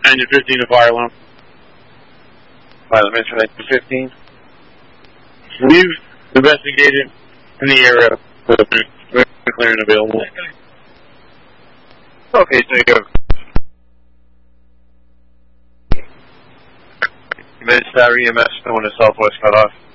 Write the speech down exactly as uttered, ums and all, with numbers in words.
Engine fifteen, a fire alarm. Pilot mentioned engine fifteen. We've investigated in the area with clearing available. Okay, so you have Mid-Star E M S doing the Southwest cutoff.